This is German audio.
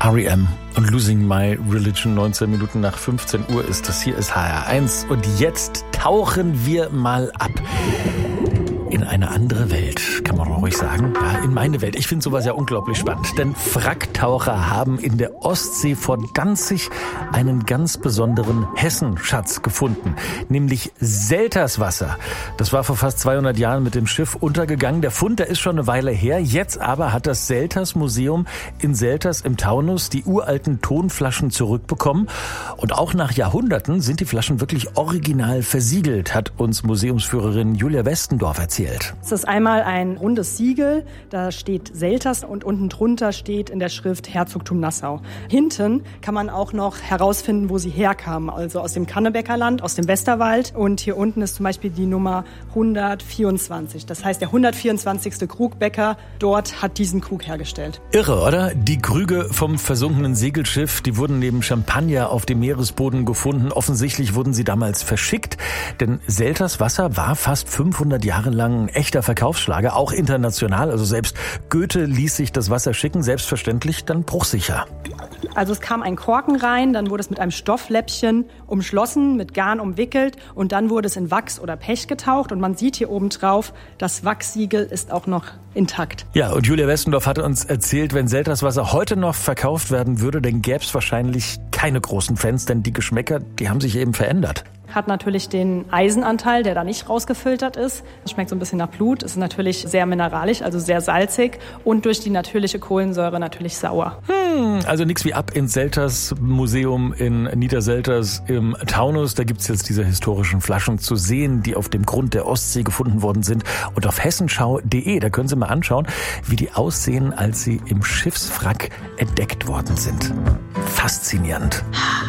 R.E.M. und Losing My Religion. 19 Minuten nach 15 Uhr ist das. Hier ist HR1 und jetzt tauchen wir mal ab in eine andere Welt, kann man ruhig sagen. Ja, in meine Welt. Ich finde sowas ja unglaublich spannend, denn Wracktaucher haben in der Ostsee vor Danzig einen ganz besonderen Hessenschatz gefunden, nämlich Selterswasser. Das war vor fast 200 Jahren mit dem Schiff untergegangen. Der Fund, der ist schon eine Weile her. Jetzt aber hat das Selters-Museum in Selters im Taunus die uralten Tonflaschen zurückbekommen. Und auch nach Jahrhunderten sind die Flaschen wirklich original versiegelt, hat uns Museumsführerin Julia Westendorf erzählt. Es ist einmal ein rundes Siegel, da steht Selters und unten drunter steht in der Schrift Herzogtum Nassau. Hinten kann man auch noch herausfinden, wo sie herkamen, also aus dem Kannebäckerland, aus dem Westerwald. Und hier unten ist zum Beispiel die Nummer 124. Das heißt, der 124. Krugbäcker dort hat diesen Krug hergestellt. Irre, oder? Die Krüge vom versunkenen Segelschiff, die wurden neben Champagner auf dem Meeresboden gefunden. Offensichtlich wurden sie damals verschickt, denn Selters Wasser war fast 500 Jahre lang ein echter Verkaufsschlager, auch international. Also selbst Goethe ließ sich das Wasser schicken, selbstverständlich dann bruchsicher. Also es kam ein Korken rein, dann wurde es mit einem Stoffläppchen umschlossen, mit Garn umwickelt und dann wurde es in Wachs oder Pech getaucht und man sieht hier oben drauf, das Wachssiegel ist auch noch intakt. Ja, und Julia Westendorf hat uns erzählt, wenn Selters Wasser heute noch verkauft werden würde, dann gäbe es wahrscheinlich keine großen Fans, denn die Geschmäcker, die haben sich eben verändert. Hat natürlich den Eisenanteil, der da nicht rausgefiltert ist. Es schmeckt so ein bisschen nach Blut, ist natürlich sehr mineralisch, also sehr salzig und durch die natürliche Kohlensäure natürlich sauer. Also nichts wie ab ins Selters Museum in Niederselters im Taunus. Da gibt's jetzt diese historischen Flaschen zu sehen, die auf dem Grund der Ostsee gefunden worden sind. Und auf hessenschau.de, da können Sie mal anschauen, wie die aussehen, als sie im Schiffswrack entdeckt worden sind. Faszinierend.